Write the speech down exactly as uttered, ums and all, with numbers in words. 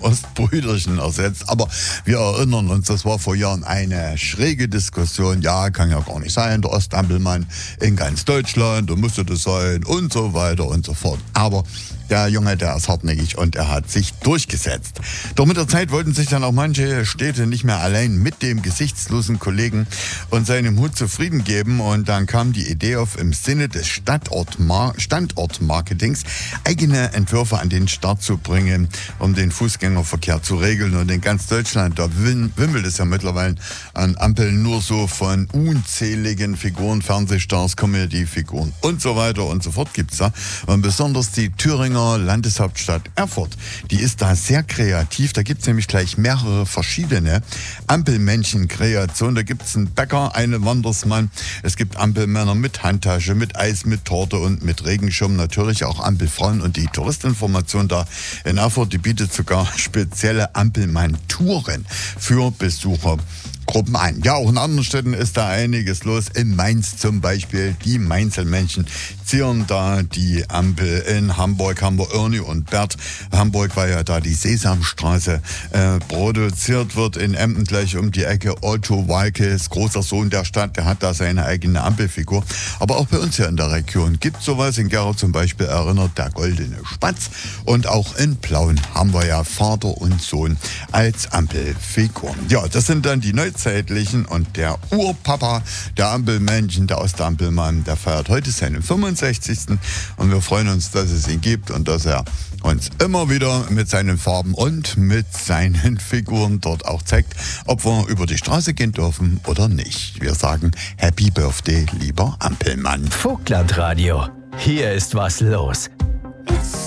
Ostbrüderchen ersetzt. Aber wir erinnern uns, das war vor Jahren eine schräge Diskussion. Ja, kann ja gar nicht sein, der Ostampelmann in ganz Deutschland, da musste das sein und so weiter und so fort. Aber der Junge, der ist hartnäckig und er hat sich durchgesetzt. Doch mit der Zeit wollten sich dann auch manche Städte nicht mehr allein mit dem gesichtslosen Kollegen und seinem Hut zufrieden geben. Und dann kam die Idee auf, im Sinne des Standortmar- Standortmarketings eigene Entwürfe an den Start zu bringen, um den Fußgängerverkehr zu regeln. Und in ganz Deutschland, da wimmelt es ja mittlerweile an Ampeln nur so von unzähligen Figuren, Fernsehstars, Comedy-Figuren und so weiter und so fort gibt's da. Und besonders die Thüringer Landeshauptstadt Erfurt, die ist da sehr kreativ. Da gibt es nämlich gleich mehrere verschiedene Ampelmännchen-Kreationen. Da gibt es einen Bäcker, einen Wandersmann. Es gibt Ampelmänner mit Handtasche, mit Eis, mit Torte und mit Regenschirm. Natürlich auch Ampelfrauen. Und die Touristinformation da in Erfurt, die bietet sogar spezielle Ampelmann-Touren für Besucher. Gruppen ein. Ja, auch in anderen Städten ist da einiges los. In Mainz zum Beispiel, die Mainzelmännchen zieren da die Ampel. In Hamburg haben wir Ernie und Bert. Hamburg war ja da die Sesamstraße äh, produziert wird. In Emden gleich um die Ecke Otto Walkes, großer Sohn der Stadt, der hat da seine eigene Ampelfigur. Aber auch bei uns hier in der Region gibt es sowas. In Gera zum Beispiel erinnert der goldene Spatz. Und auch in Plauen haben wir ja Vater und Sohn als Ampelfiguren. Ja, das sind dann die Neuzeitlichen und der Urpapa der Ampelmännchen, der Ostampelmann, der feiert heute seinen fünfundsechzigsten Und wir freuen uns, dass es ihn gibt und dass er uns immer wieder mit seinen Farben und mit seinen Figuren dort auch zeigt, ob wir über die Straße gehen dürfen oder nicht. Wir sagen Happy Birthday, lieber Ampelmann. Vogtland Radio. Hier ist was los.